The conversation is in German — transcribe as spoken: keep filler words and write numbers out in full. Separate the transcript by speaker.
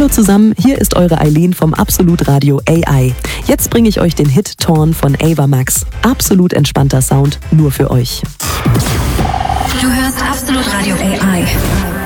Speaker 1: Hallo zusammen, hier ist eure Eileen vom Absolut Radio A I. Jetzt bringe ich euch den Hit Torn von Ava Max. Absolut entspannter Sound, nur für euch.
Speaker 2: Du hörst Absolut Radio A I.